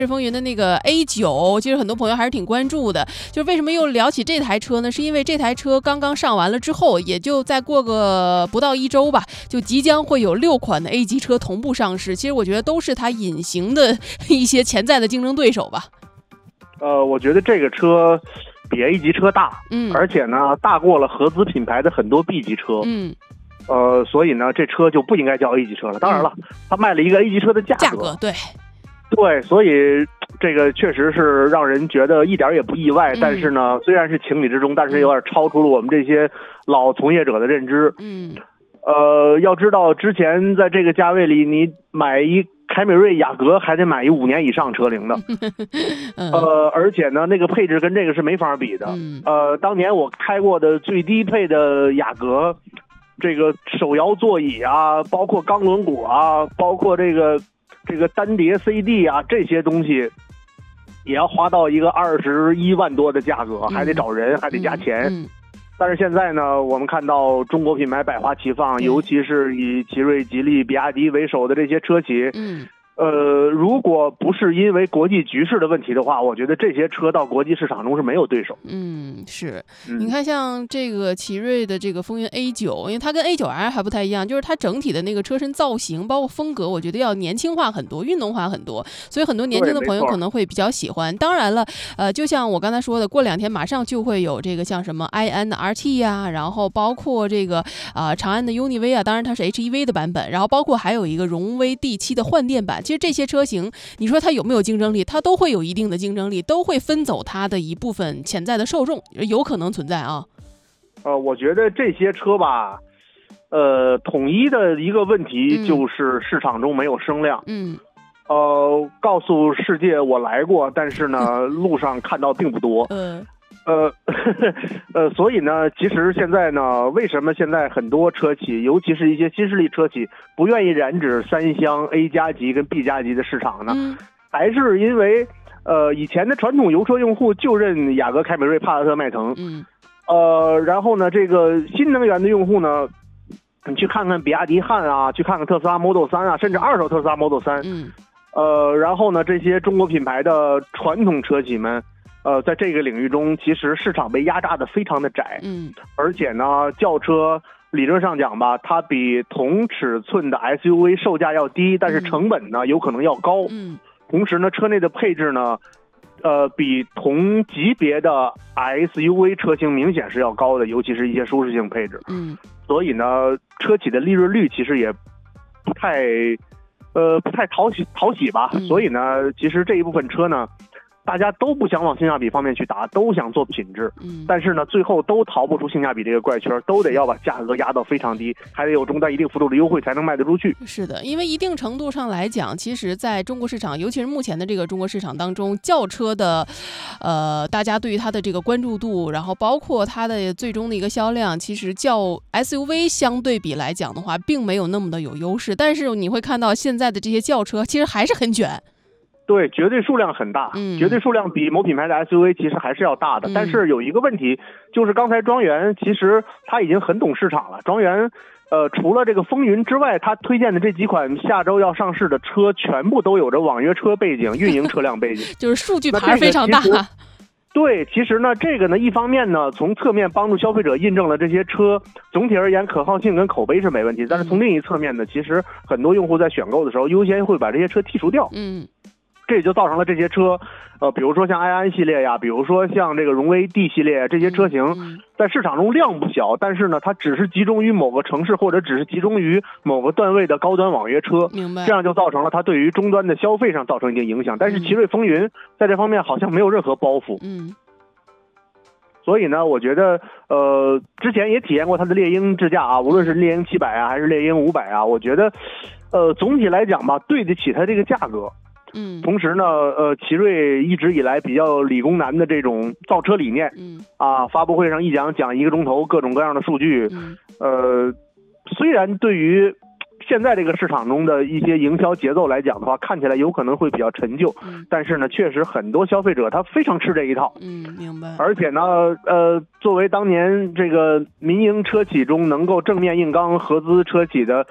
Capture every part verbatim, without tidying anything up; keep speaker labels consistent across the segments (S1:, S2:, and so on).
S1: 日风云的那个 A 九，其实很多朋友还是挺关注的。就是为什么又聊起这台车呢？是因为这台车刚刚上完了之后，也就再过个不到一周吧，就即将会有六款的 A 级车同步上市。其实我觉得都是它隐形的一些潜在的竞争对手吧。
S2: 呃，我觉得这个车比 A 级车大，
S1: 嗯，
S2: 而且呢大过了合资品牌的很多 B 级车，
S1: 嗯。
S2: 呃，所以呢，这车就不应该叫 A 级车了。当然了，它卖了一个 A 级车的价格，
S1: 价格对，
S2: 对，所以这个确实是让人觉得一点也不意外。嗯、但是呢，虽然是情理之中，但是有点超出了我们这些老从业者的认知。
S1: 嗯，
S2: 呃，要知道之前在这个价位里，你买一凯美瑞雅阁还得买一五年以上车龄的，
S1: 嗯、
S2: 呃，而且呢，那个配置跟这个是没法比的。
S1: 嗯、
S2: 呃，当年我开过的最低配的雅阁。这个手摇座椅啊，包括钢轮毂啊，包括这个这个单碟 C D 啊，这些东西也要花到一个二十一万多的价格，还得找人，还得加钱。
S1: 嗯嗯、
S2: 但是现在呢，我们看到中国品牌百花齐放，尤其是以奇瑞、吉利、比亚迪为首的这些车企。
S1: 嗯
S2: 呃，如果不是因为国际局势的问题的话，我觉得这些车到国际市场中是没有对手。
S1: 嗯，是。
S2: 嗯、
S1: 你看，像这个奇瑞的这个风云 A 九，因为它跟 A 九 R 还不太一样，就是它整体的那个车身造型，包括风格，我觉得要年轻化很多，运动化很多，所以很多年轻的朋友可能会比较喜欢。当然了，呃，就像我刚才说的，过两天马上就会有这个像什么 i N 的 R T 呀、啊，然后包括这个啊、呃、长安的 U N I V 啊，当然它是 H E V 的版本，然后包括还有一个荣威 D 七 的换电版。其实这些车型，你说它有没有竞争力？它都会有一定的竞争力，都会分走它的一部分潜在的受众，有可能存在啊。
S2: 呃，我觉得这些车吧，呃，统一的一个问题就是市场中没有声量。
S1: 嗯。
S2: 呃，告诉世界我来过，但是呢，路上看到并不多。
S1: 嗯。
S2: 呃，呃，所以呢，其实现在呢，为什么现在很多车企，尤其是一些新势力车企，不愿意染指三厢 A 加级跟 B 加级的市场呢？
S1: 嗯、
S2: 还是因为呃，以前的传统油车用户就认雅阁、凯美瑞、帕萨特、迈腾。
S1: 嗯。
S2: 呃，然后呢，这个新能源的用户呢，你去看看比亚迪汉啊，去看看特斯拉 Model 三啊，甚至二手特斯拉 Model 三。
S1: 嗯。
S2: 呃，然后呢，这些中国品牌的传统车企们。呃，在这个领域中，其实市场被压榨的非常的窄，
S1: 嗯，
S2: 而且呢，轿车理论上讲吧，它比同尺寸的 S U V 售价要低，但是成本呢、嗯、有可能要高，
S1: 嗯，
S2: 同时呢，车内的配置呢，呃，比同级别的 S U V 车型明显是要高的，尤其是一些舒适性配置，
S1: 嗯，
S2: 所以呢，车企的利润率其实也不太，呃，不太讨喜讨喜吧，
S1: 嗯、
S2: 所以呢，其实这一部分车呢。大家都不想往性价比方面去打，都想做品质，
S1: 嗯，
S2: 但是呢，最后都逃不出性价比这个怪圈，都得要把价格压到非常低，还得有终端一定幅度的优惠才能卖得出去。
S1: 是的，因为一定程度上来讲，其实在中国市场，尤其是目前的这个中国市场当中，轿车的，呃，大家对于它的这个关注度，然后包括它的最终的一个销量，其实较 S U V 相对比来讲的话，并没有那么的有优势。但是你会看到现在的这些轿车，其实还是很卷。
S2: 对，绝对数量很大，
S1: 嗯，
S2: 绝对数量比某品牌的 S U V 其实还是要大的。
S1: 嗯、
S2: 但是有一个问题，就是刚才庄园其实他已经很懂市场了。庄园，呃，除了这个风云之外，他推荐的这几款下周要上市的车，全部都有着网约车背景、运营车辆背景，
S1: 就是数据盘非常大。
S2: 对，其实呢，这个呢，一方面呢，从侧面帮助消费者印证了这些车总体而言可靠性跟口碑是没问题。但是从另一侧面呢，其实很多用户在选购的时候，优先会把这些车剔除掉。
S1: 嗯。
S2: 这也就造成了这些车，呃，比如说像埃安系列呀，比如说像这个荣威 D 系列这些车型，在市场中量不小，但是呢，它只是集中于某个城市或者只是集中于某个段位的高端网约车，
S1: 明白？
S2: 这样就造成了它对于终端的消费上造成一定影响。但是奇瑞风云在这方面好像没有任何包袱，
S1: 嗯。
S2: 所以呢，我觉得，呃，之前也体验过它的猎鹰智驾啊，无论是猎鹰七百啊，还是猎鹰五百啊，我觉得，呃，总体来讲吧，对得起它这个价格。
S1: 嗯，
S2: 同时呢，呃，奇瑞一直以来比较理工男的这种造车理念，
S1: 嗯
S2: 啊，发布会上一讲讲一个钟头，各种各样的数据，
S1: 嗯，
S2: 呃，虽然对于现在这个市场中的一些营销节奏来讲的话，看起来有可能会比较陈旧，
S1: 嗯，
S2: 但是呢，确实很多消费者他非常吃这一套，
S1: 嗯，明白。
S2: 而且呢，呃，作为当年这个民营车企中能够正面硬刚合资车企的。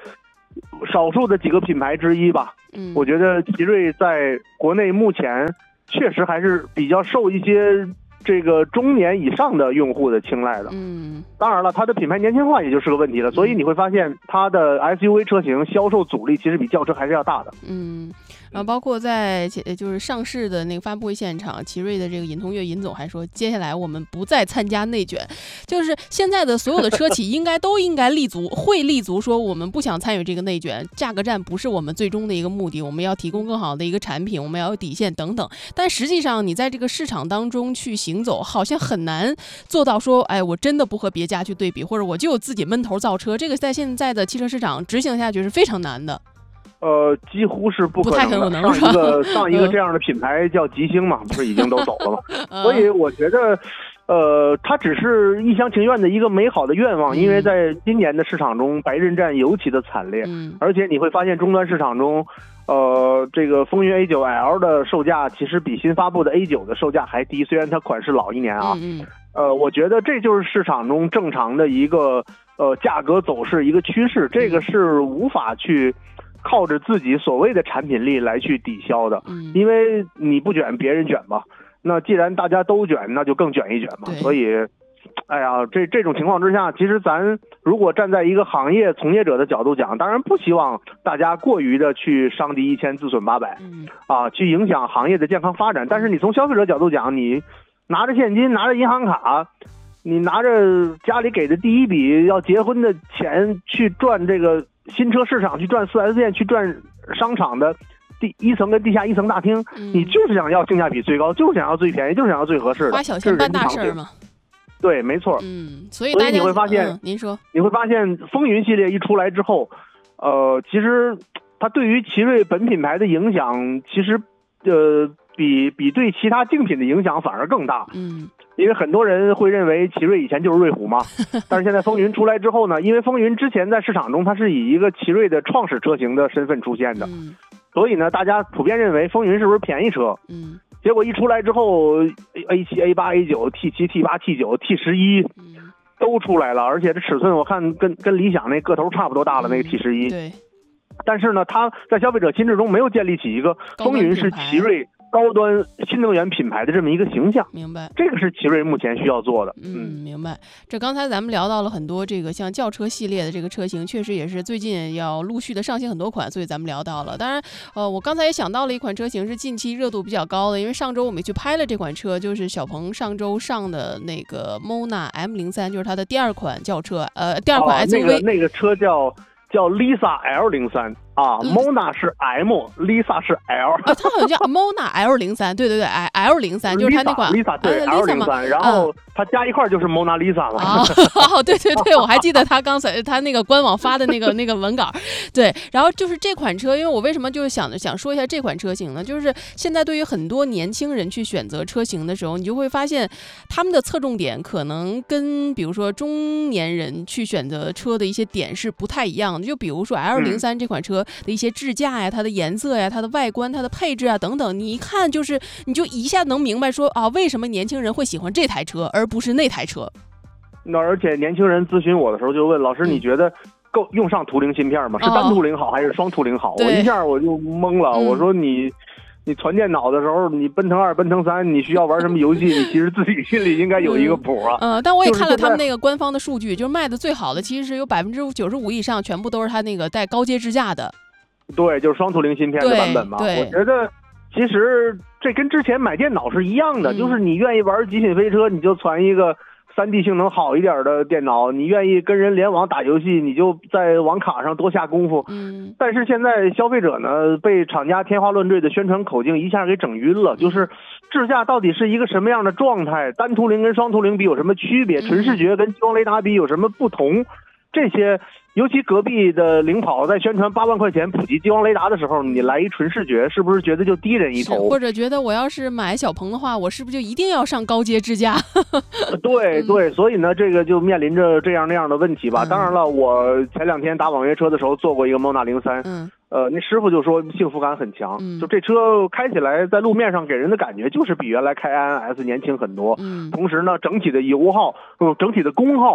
S2: 少数的几个品牌之一吧。
S1: 嗯，
S2: 我觉得奇瑞在国内目前确实还是比较受一些这个中年以上的用户的青睐的。
S1: 嗯，
S2: 当然了，它的品牌年轻化也就是个问题了，所以你会发现它的 S U V 车型销售阻力其实比轿车还是要大的。
S1: 嗯。然后包括在就是上市的那个发布会现场，奇瑞的这个尹同跃尹总还说，接下来我们不再参加内卷，就是现在的所有的车企应该都应该立足，会立足说我们不想参与这个内卷，价格战不是我们最终的一个目的，我们要提供更好的一个产品，我们要有底线等等。但实际上你在这个市场当中去行走，好像很难做到说，哎，我真的不和别家去对比，或者我就自己闷头造车，这个在现在的汽车市场执行下去是非常难的。
S2: 呃，几乎是不可能的。
S1: 不太可能
S2: 上一个上一个这样的品牌叫吉星嘛，不是已经都走了吗？所以我觉得，呃，它只是一厢情愿的一个美好的愿望，因为在今年的市场中，白刃战尤其的惨烈，
S1: 嗯，
S2: 而且你会发现终端市场中，呃，这个风云 A 九 L 的售价其实比新发布的 A 九 的售价还低，虽然它款式老一年啊，
S1: 嗯，
S2: 呃，我觉得这就是市场中正常的一个呃价格走势一个趋势，这个是无法去靠着自己所谓的产品力来去抵消的，
S1: 嗯，
S2: 因为你不卷别人卷吧，那既然大家都卷，那就更卷一卷嘛。所以哎呀，这这种情况之下，其实咱如果站在一个行业从业者的角度讲，当然不希望大家过于的去伤敌一千自损八百，
S1: 嗯，
S2: 啊，去影响行业的健康发展。但是你从消费者角度讲，你拿着现金，拿着银行卡，你拿着家里给的第一笔要结婚的钱去赚这个新车市场，去赚 四 S 店，去赚商场的第一层跟地下一层大厅，
S1: 嗯，
S2: 你就是想要性价比最高，就是想要最便宜，就是想要最合适的，
S1: 花小钱办大事嘛。
S2: 对，没错。
S1: 嗯，所以
S2: 所以你会发现，
S1: 嗯，您说，
S2: 你会发现风云系列一出来之后，呃，其实它对于奇瑞本品牌的影响，其实呃比比对其他竞品的影响反而更大。
S1: 嗯。
S2: 因为很多人会认为奇瑞以前就是瑞虎嘛，但是现在风云出来之后呢，因为风云之前在市场中它是以一个奇瑞的创始车型的身份出现的，
S1: 嗯，
S2: 所以呢，大家普遍认为风云是不是便宜车？
S1: 嗯，
S2: 结果一出来之后 ，A 七、A 八、A 九、T 七、T 八、T 九、T 十一都出来了，而且这尺寸我看跟跟理想那个头差不多大了，那个 T 十一。
S1: 对。
S2: 但是呢，它在消费者心智中没有建立起一个风云是奇瑞高端新能源品牌的这么一个形象。
S1: 明白，
S2: 这个是奇瑞目前需要做的。
S1: 嗯，明白。这刚才咱们聊到了很多这个像轿车系列的这个车型，确实也是最近要陆续的上新很多款，所以咱们聊到了。当然，呃，我刚才也想到了一款车型是近期热度比较高的，因为上周我们去拍了这款车，就是小鹏上周上的那个 Mona M 零三，就是它的第二款轿车，呃，第二款 S U V。
S2: 哦，那个那个车叫叫 Lisa L 零三。啊 ，Mona 是 M，Lisa 是 L，
S1: 啊，它好像叫 Mona L 零三，对对对 ，L 零三就是它那款
S2: Lisa 对 L 零三，然后它加一块就是 Mona Lisa 了。
S1: 啊，哦，对对对，我还记得他刚才他那个官网发的那个那个文稿，对，然后就是这款车，因为我为什么就是想想说一下这款车型呢？就是现在对于很多年轻人去选择车型的时候，你就会发现他们的侧重点可能跟比如说中年人去选择车的一些点是不太一样的。就比如说 L 零三这款车的一些智驾呀、它的颜色呀、它的外观、它的配置啊等等，你一看就是你就一下能明白说啊，为什么年轻人会喜欢这台车而不是那台车。
S2: 那而且年轻人咨询我的时候就问老师，你觉得够用上图灵芯片吗？是单图灵好还是双图灵好？我一下我就懵了，我说你你传电脑的时候，你奔腾二、奔腾三，你需要玩什么游戏？你其实自己心里应该有一个谱啊。
S1: 嗯，但我也看了他们那个官方的数据，就是卖的最好的其实是有百分之九十五以上全部都是它那个带高阶支架的。
S2: 对，就是双图灵芯片的版本嘛。我觉得其实这跟之前买电脑是一样的，嗯、就是你愿意玩极品飞车，你就传一个三 D 性能好一点的电脑，你愿意跟人联网打游戏，你就在网卡上多下功夫。
S1: 嗯，
S2: 但是现在消费者呢，被厂家天花乱坠的宣传口径一下给整晕了，就是智驾到底是一个什么样的状态，单图灵跟双图灵比有什么区别，纯视觉跟激光雷达比有什么不同，这些尤其隔壁的领跑在宣传八万块钱普及激光雷达的时候，你来一纯视觉，是不是觉得就低人一头？
S1: 或者觉得我要是买小鹏的话，我是不是就一定要上高阶支架？
S2: 对对，所以呢，这个就面临着这样那样的问题吧。嗯、当然了，我前两天打网约车的时候坐过一个 Mona 零三，嗯，呃，那师傅就说幸福感很强，嗯、就这车开起来在路面上给人的感觉就是比原来开 I N S 年轻很多，嗯，同时呢，整体的油耗，嗯，整体的功耗。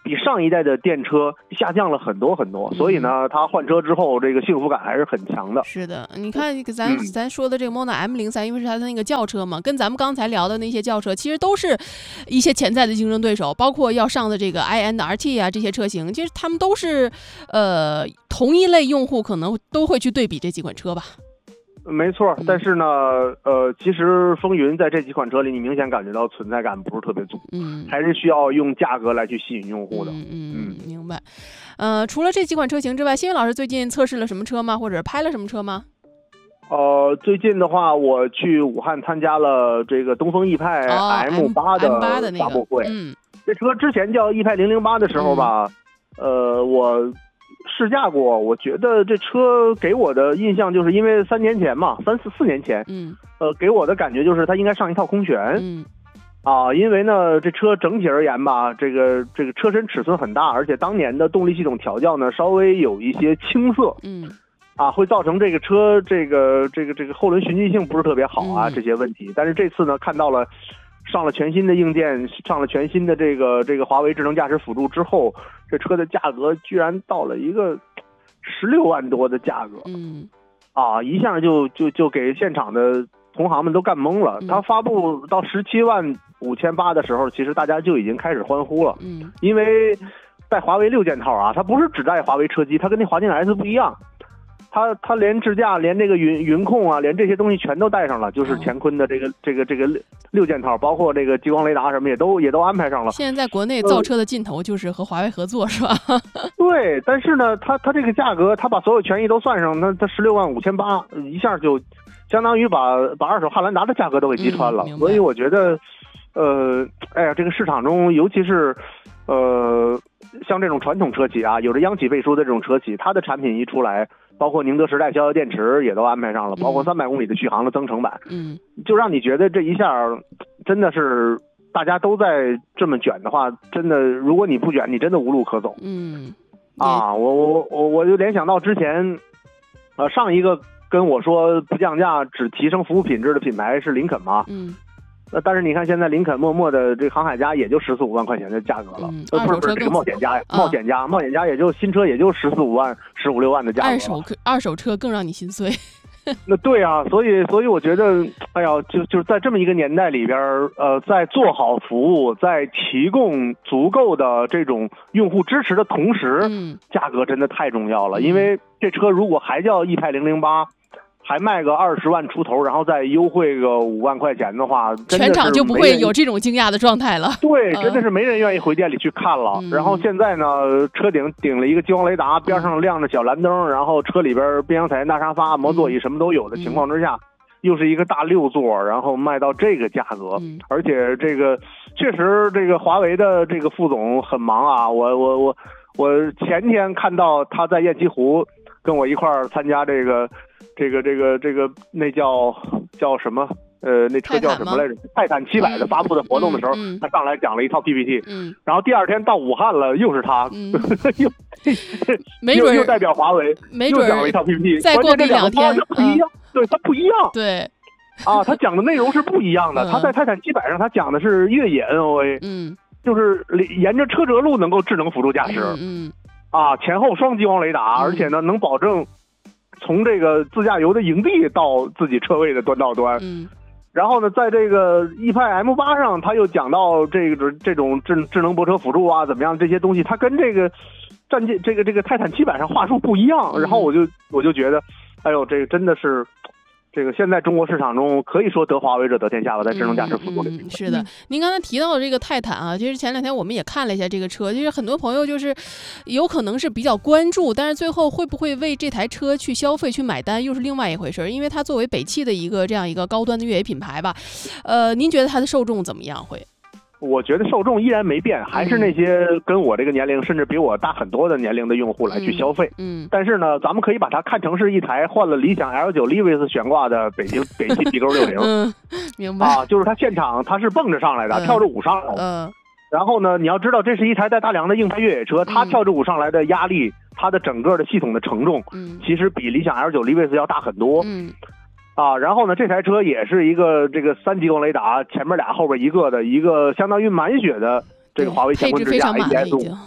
S2: 比上一代的电车下降了很多很多，所以呢，它换车之后这个幸福感还是很强的。
S1: 是的，你看咱、嗯、咱说的这个 Mona M 零三，因为是它的那个轿车嘛，跟咱们刚才聊的那些轿车其实都是一些潜在的竞争对手，包括要上的这个 i N R T 啊这些车型，其实他们都是呃同一类用户可能都会去对比这几款车吧。
S2: 没错，但是呢，呃，其实风云在这几款车里，你明显感觉到存在感不是特别足，
S1: 嗯，
S2: 还是需要用价格来去吸引用户的。
S1: 嗯 嗯, 嗯，明白。呃，除了这几款车型之外，新宇老师最近测试了什么车吗？或者拍了什么车吗？
S2: 呃，最近的话，我去武汉参加了这个东风奕派 M 八的发布会。
S1: 哦、嗯，
S2: 这车之前叫奕派零零八的时候吧，嗯、呃，我试驾过，我觉得这车给我的印象就是因为三年前嘛，三四四年前，
S1: 嗯，
S2: 呃，给我的感觉就是它应该上一套空悬，
S1: 嗯，
S2: 啊，因为呢，这车整体而言吧，这个这个车身尺寸很大，而且当年的动力系统调教呢稍微有一些青涩，
S1: 嗯，
S2: 啊，会造成这个车这个这个这个后轮循迹性不是特别好啊、嗯、这些问题。但是这次呢，看到了上了全新的硬件，上了全新的这个这个华为智能驾驶辅助之后，这车的价格居然到了一个十六万多的价格，
S1: 嗯，
S2: 啊，一下就就就给现场的同行们都干懵了。它发布到十七万五千八的时候，其实大家就已经开始欢呼了，
S1: 嗯，
S2: 因为带华为六件套啊，它不是只带华为车机，它跟那华擎 S 不一样。它它连智驾连这个云云控啊，连这些东西全都带上了，就是乾坤的这个、哦、这个这个六件套，包括这个激光雷达什么也都也都安排上了。
S1: 现在在国内造车的劲头就是和华为合作、呃、是吧？
S2: 对，但是呢，它它这个价格，它把所有权益都算上，那它十六万五千八，一下就相当于把把二手汉兰达的价格都给击穿了。
S1: 嗯、
S2: 所以我觉得，呃，哎呀，这个市场中，尤其是呃像这种传统车企啊，有着央企背书的这种车企，它的产品一出来。包括宁德时代逍遥电池也都安排上了，包括三百公里的续航的增程版，
S1: 嗯，
S2: 就让你觉得这一下真的是大家都在这么卷的话，真的如果你不卷，你真的无路可走。
S1: 嗯，
S2: 啊，我我我我就联想到之前，呃，上一个跟我说不降价只提升服务品质的品牌是林肯嘛，
S1: 嗯。
S2: 那但是你看现在林肯默默的这个航海家也就十四五万块钱的价格了，
S1: 嗯、
S2: 呃不是不是这个冒险家呀，
S1: 啊、
S2: 冒险家冒险家也就新车也就十四五万十五六万的价格了。
S1: 二手二手车更让你心碎。
S2: 那对啊，所以所以我觉得，哎呀，就就是在这么一个年代里边，呃，在做好服务，在提供足够的这种用户支持的同时，
S1: 嗯，
S2: 价格真的太重要了。因为这车如果还叫奕派零零八。还卖个二十万出头，然后再优惠个五万块钱的话，真的是
S1: 全场就不会有这种惊讶的状态了。
S2: 对，真的是没人愿意回店里去看了。嗯、然后现在呢，车顶顶了一个激光雷达，边上亮着小蓝灯，嗯、然后车里边边阳彩电大沙发、摩座椅什么都有的情况之下，嗯、又是一个大六座，然后卖到这个价格，
S1: 嗯、
S2: 而且这个确实这个华为的这个副总很忙啊。我我我我前天看到他在雁栖湖跟我一块儿参加这个。这个这个这个那叫叫什么？呃，那车叫什么来着？泰坦七百的发布的活动的时候，
S1: 嗯嗯、
S2: 他上来讲了一套 P P T，
S1: 嗯，
S2: 然后第二天到武汉了，又是他，
S1: 嗯、
S2: 又
S1: 没准
S2: 又代表华为，
S1: 没准
S2: 又讲了一套 P P T，
S1: 再过这两天
S2: 不一样，嗯、对，它不一样，
S1: 对，
S2: 啊，他讲的内容是不一样的。嗯、他在泰坦七百上，他讲的是越野 N O A，
S1: 嗯，
S2: 就是沿着车辙路能够智能辅助驾驶，
S1: 嗯，嗯
S2: 啊，前后双激光雷达，
S1: 嗯、
S2: 而且呢能保证。从这个自驾游的营地到自己车位的端到端，
S1: 嗯，
S2: 然后呢，在这个奕派 M 八上，他又讲到这个这种智智能泊车辅助啊，怎么样这些东西，它跟这个战舰这个这个泰坦七百上话术不一样，然后我就我就觉得，哎呦，这个真的是。这个现在中国市场中可以说得华为者得天下吧，在智能驾驶辅助里、
S1: 嗯嗯。是的，您刚才提到的这个泰坦啊，其实前两天我们也看了一下这个车，其实很多朋友就是有可能是比较关注，但是最后会不会为这台车去消费去买单，又是另外一回事。因为它作为北汽的一个这样一个高端的越野品牌吧，呃，您觉得它的受众怎么样会？
S2: 我觉得受众依然没变，还是那些跟我这个年龄、嗯、甚至比我大很多的年龄的用户来去消费。
S1: 嗯，嗯
S2: 但是呢，咱们可以把它看成是一台换了理想 L 九 Levis 悬挂的北京北汽 B 勾六零。
S1: 嗯，明白
S2: 啊，就是它现场它是蹦着上来的，
S1: 嗯、
S2: 跳着舞上来的。
S1: 嗯。
S2: 然后呢，你要知道，这是一台带大梁的硬派越野车，它跳着舞上来的压力，它的整个的系统的承重，
S1: 嗯，
S2: 其实比理想 L 九 Levis 要大很多。
S1: 嗯。
S2: 啊，然后呢，这台车也是一个这个三激光雷达，前面俩后边一个的一个相当于满血的这个华为乾坤智驾 A B S 五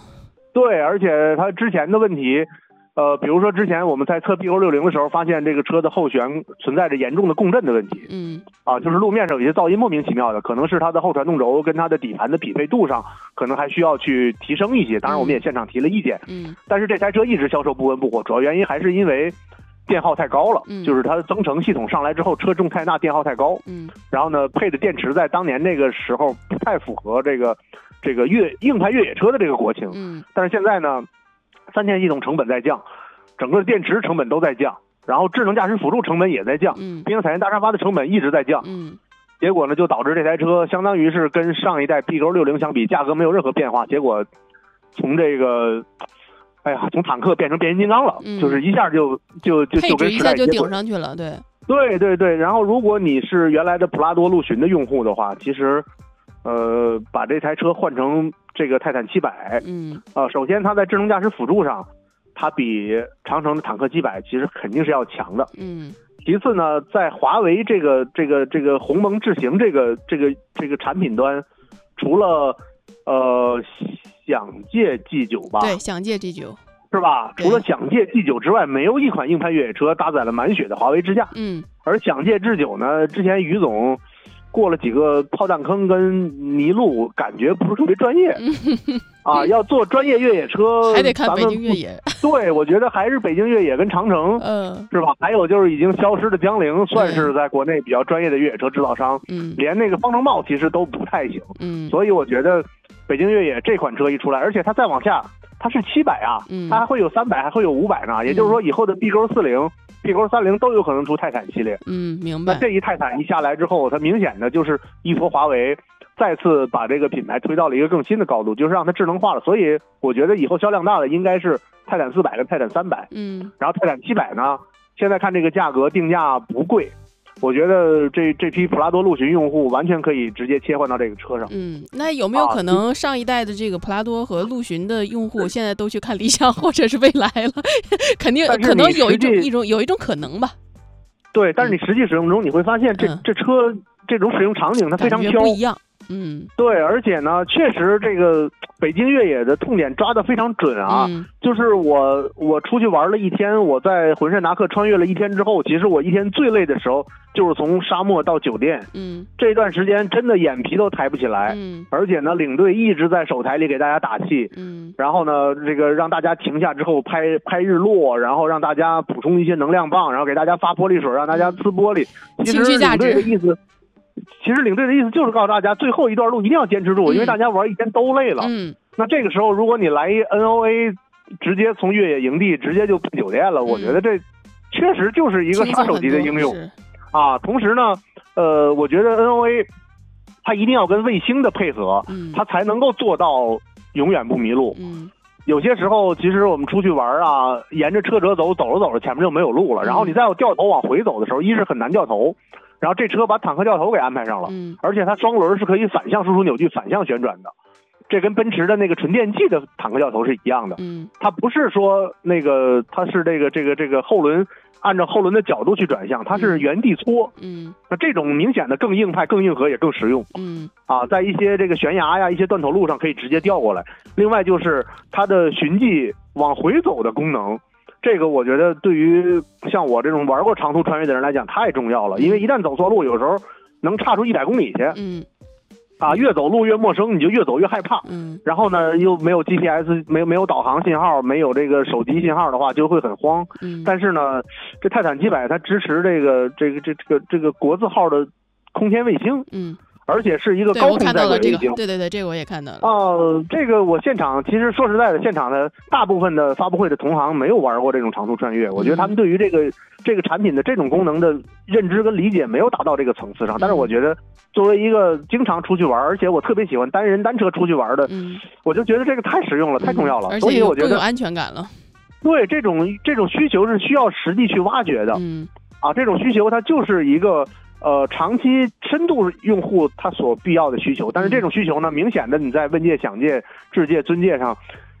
S2: 对，而且它之前的问题，呃，比如说之前我们在测 B Q 六零的时候，发现这个车的后悬存在着严重的共振的问题。
S1: 嗯，
S2: 啊，就是路面上有些噪音莫名其妙的，可能是它的后传动轴跟它的底盘的匹配度上，可能还需要去提升一些。当然，我们也现场提了意见。
S1: 嗯，
S2: 但是这台车一直销售不温不火，主要原因还是因为电耗太高了，
S1: 嗯，
S2: 就是它的增程系统上来之后，车重太大，电耗太高。
S1: 嗯，
S2: 然后呢，配的电池在当年那个时候不太符合这个这个越硬派越野车的这个国情。
S1: 嗯，
S2: 但是现在呢，三电系统成本在降，整个电池成本都在降，然后智能驾驶辅助成本也在降，
S1: 嗯，
S2: 冰彩电大沙发的成本一直在降。
S1: 嗯，
S2: 结果呢，就导致这台车相当于是跟上一代 B Q 六零相比，价格没有任何变化。结果从这个，哎呀，从坦克变成变形金刚了，
S1: 嗯，
S2: 就是一下就就就就跟时代
S1: 一下就顶上去了，对，
S2: 对对对。然后，如果你是原来的普拉多陆巡的用户的话，其实，呃，把这台车换成这个泰坦七百，
S1: 嗯，
S2: 呃，首先它在智能驾驶辅助上，它比长城的坦克七百其实肯定是要强的，
S1: 嗯。
S2: 其次呢，在华为这个这个这个鸿蒙智行这个这个这个产品端，除了呃享界 G 九 吧，
S1: 对，享界 G 九
S2: 是吧？除了享界 G 九 之外，没有一款硬派越野车搭载了满血的华为支架。
S1: 嗯，
S2: 而享界 G 九 呢，之前于总过了几个炮弹坑跟泥路，感觉不是特别专业。啊，要做专业越野车，
S1: 还得看北京越野。
S2: 对，我觉得还是北京越野跟长城，
S1: 嗯，
S2: 是吧？还有就是已经消失的江铃，算是在国内比较专业的越野车制造商。
S1: 嗯，
S2: 连那个方程豹其实都不太行。
S1: 嗯，
S2: 所以我觉得北京越野这款车一出来，而且它再往下，它是七百啊，
S1: 嗯，
S2: 它还会有三百，还会有五百呢。也就是说，以后的 B Q 四零、B Q 三零都有可能出泰坦系列。
S1: 嗯，明白。
S2: 那这一泰坦一下来之后，它明显的就是依托华为，再次把这个品牌推到了一个更新的高度，就是让它智能化了。所以我觉得以后销量大的应该是泰坦四百跟泰坦三百。
S1: 嗯，
S2: 然后泰坦七百呢，现在看这个价格定价不贵，我觉得这这批普拉多陆巡用户完全可以直接切换到这个车上。
S1: 嗯，那有没有可能上一代的这个普拉多和陆巡的用户现在都去看理想或者是蔚来了？肯定可能有一种一种有一种可能吧。
S2: 对，但是你实际使用中你会发现这，这、嗯、这车这种使用场景它非常挑，
S1: 不一样。嗯，
S2: 对，而且呢，确实这个北京越野的痛点抓得非常准啊。
S1: 嗯，
S2: 就是我我出去玩了一天，我在浑身拿克穿越了一天之后，其实我一天最累的时候就是从沙漠到酒店。
S1: 嗯，
S2: 这段时间真的眼皮都抬不起来。
S1: 嗯，
S2: 而且呢，领队一直在手台里给大家打气。
S1: 嗯，
S2: 然后呢，这个让大家停下之后拍拍日落，然后让大家补充一些能量棒，然后给大家发玻璃水，让大家呲玻璃。
S1: 嗯、
S2: 其实领队的意思。其实领队的意思就是告诉大家，最后一段路一定要坚持住，
S1: 嗯、
S2: 因为大家玩一天都累了。
S1: 嗯，
S2: 那这个时候如果你来一 N O A， 直接从越野营地直接就进酒店了，
S1: 嗯、
S2: 我觉得这确实就是一个杀手级的应用啊。同时呢，呃，我觉得 N O A 它一定要跟卫星的配合，
S1: 嗯、
S2: 它才能够做到永远不迷路。
S1: 嗯，
S2: 有些时候其实我们出去玩啊，沿着车辙走，走着走着前面就没有路了，然后你再要掉头往回走的时候，一是很难掉头。然后这车把坦克掉头给安排上了，
S1: 嗯，
S2: 而且它双轮是可以反向输出扭矩、反向旋转的，这跟奔驰的那个纯电气的坦克掉头是一样的。
S1: 嗯，
S2: 它不是说那个它是这个这个这个后轮按照后轮的角度去转向，它是原地搓。
S1: 嗯，
S2: 那这种明显的更硬派、更硬核也更实用。
S1: 嗯，
S2: 啊，在一些这个悬崖呀、一些断头路上可以直接调过来。另外就是它的循迹往回走的功能。这个我觉得对于像我这种玩过长途穿越的人来讲太重要了，因为一旦走错路，有时候能差出一百公里去。
S1: 嗯，
S2: 啊，越走路越陌生，你就越走越害怕。
S1: 嗯，
S2: 然后呢，又没有 G P S， 没有没有导航信号，没有这个手机信号的话，就会很慌。
S1: 嗯，
S2: 但是呢，这泰坦七百它支持这个这个这这个这个国字号的空天卫星。
S1: 嗯。
S2: 而且是一个高空载轨卫星，
S1: 对对对，这个我也看到了。
S2: 哦，这个我现场其实说实在的，现场的大部分的发布会的同行没有玩过这种长途穿越，我觉得他们对于这个、嗯、这个产品的这种功能的认知跟理解没有达到这个层次上。但是我觉得，作为一个经常出去玩，而且我特别喜欢单人单车出去玩的，
S1: 嗯，
S2: 我就觉得这个太实用了，太重要了，
S1: 而且
S2: 所以我觉得
S1: 更有安全感了。
S2: 对，这种这种需求是需要实地去挖掘的。
S1: 嗯，
S2: 啊，这种需求它就是一个。呃，长期深度用户他所必要的需求，但是这种需求呢，明显的你在问界、享界、智界、尊界上，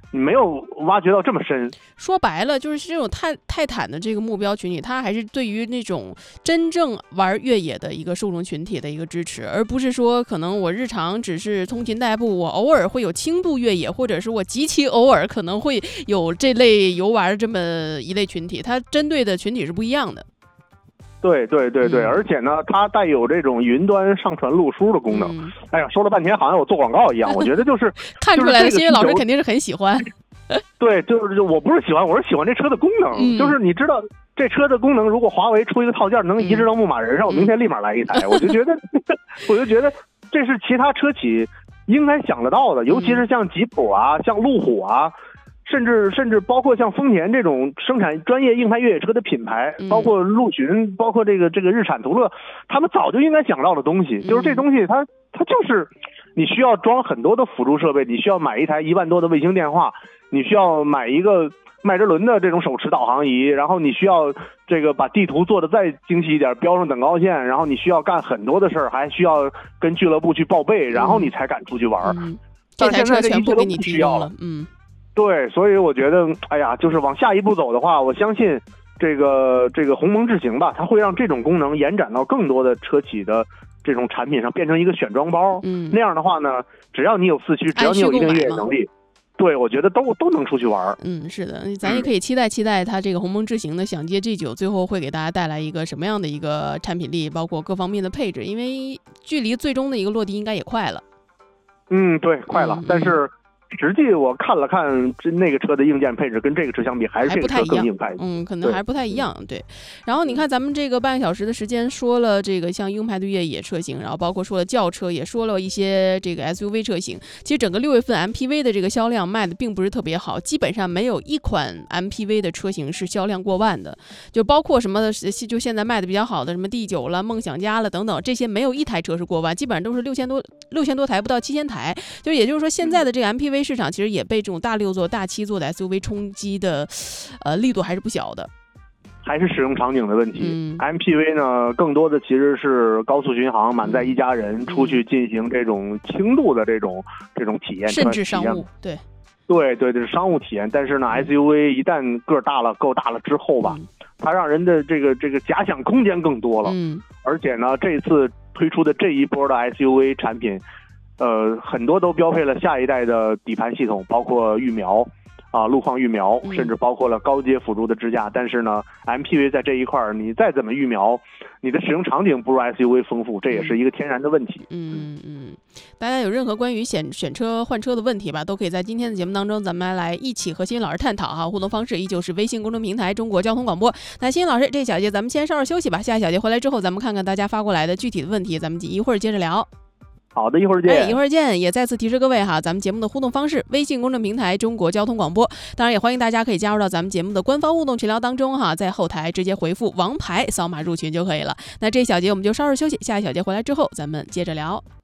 S2: 没有挖掘到这么深。
S1: 说白了，就是这种泰泰坦的这个目标群体，它还是对于那种真正玩越野的一个受众群体的一个支持，而不是说可能我日常只是通勤代步，我偶尔会有轻度越野，或者是我极其偶尔可能会有这类游玩这么一类群体，它针对的群体是不一样的。
S2: 对对对对、
S1: 嗯，
S2: 而且呢，它带有这种云端上传路书的功能。嗯、哎呀，说了半天好像我做广告一样，我觉得就是
S1: 看出来了，新宇老师肯定是很喜欢。
S2: 对，就是我不是喜欢，我是喜欢这车的功能。嗯、就是你知道这车的功能，如果华为出一个套件能移植到牧马人上，嗯、我明天立马来一台。嗯、我就觉得，我就觉得这是其他车企应该想得到的，尤其是像吉普啊、像路虎啊。甚至甚至包括像丰田这种生产专业硬派越野车的品牌，包括陆巡，包括这个这个日产途乐，他们早就应该想到的东西，就是这东西它它就是你需要装很多的辅助设备，你需要买一台一万多的卫星电话，你需要买一个迈哲伦的这种手持导航仪，然后你需要这个把地图做的再精细一点，标上等高线，然后你需要干很多的事儿，还需要跟俱乐部去报备，然后你才敢出去玩。
S1: 嗯、这台车全部给你提供了，嗯。
S2: 对，所以我觉得，哎呀，就是往下一步走的话，我相信这个这个鸿蒙智行吧，它会让这种功能延展到更多的车企的这种产品上，变成一个选装包。嗯，那样的话呢，只要你有四驱，只要你有一定越野能力，对，我觉得都都能出去玩。
S1: 嗯，是的，咱也可以期待期待它这个鸿蒙智行的享捷 G 九最后会给大家带来一个什么样的一个产品力，包括各方面的配置，因为距离最终的一个落地应该也快了。
S2: 嗯，对，快了，嗯、但是。实际我看了看这那个车的硬件配置跟这个车相比，还是这个车更硬派。
S1: 嗯，可能还不太一样。对，然后你看咱们这个半个小时的时间，说了这个像硬派的越野车型，然后包括说了轿车，也说了一些这个 S U V 车型。其实整个六月份 M P V 的这个销量卖的并不是特别好，基本上没有一款 M P V 的车型是销量过万的，就包括什么的，就现在卖的比较好的什么 D 九了、梦想家了等等，这些没有一台车是过万，基本上都是六千多六千多台，不到七千台。就也就是说，现在的这个 M P V 市场其实也被这种大六座、大七座的 S U V 冲击的，呃，力度还是不小的。
S2: 还是使用场景的问题。
S1: 嗯、
S2: M P V 呢，更多的其实是高速巡航，满载一家人、嗯、出去进行这种轻度的这种这种体验，
S1: 甚至商务。对，
S2: 对对对，是商务体验。但是呢、嗯、，S U V 一旦个大了、够大了之后吧，嗯、它让人的这个这个假想空间更多了。
S1: 嗯，
S2: 而且呢，这次推出的这一波的 S U V 产品。呃，很多都标配了下一代的底盘系统，包括预瞄啊、路况预瞄，甚至包括了高阶辅助的支架。嗯、但是呢 ，M P V 在这一块你再怎么预瞄，你的使用场景不如 S U V 丰富，这也是一个天然的问题。
S1: 嗯嗯，大家有任何关于选选车换车的问题吧，都可以在今天的节目当中，咱们来一起和新老师探讨哈。互动方式依旧是微信公众平台中国交通广播。那新老师，这小节咱们先稍事休息吧，下一小节回来之后，咱们看看大家发过来的具体的问题，咱们一会儿接着聊。
S2: 好的，一会儿见。
S1: 哎，一会儿见。也再次提示各位哈，咱们节目的互动方式，微信公众平台中国交通广播。当然，也欢迎大家可以加入到咱们节目的官方互动群聊当中哈，在后台直接回复王牌，扫码入群就可以了。那这一小节我们就稍事休息，下一小节回来之后咱们接着聊。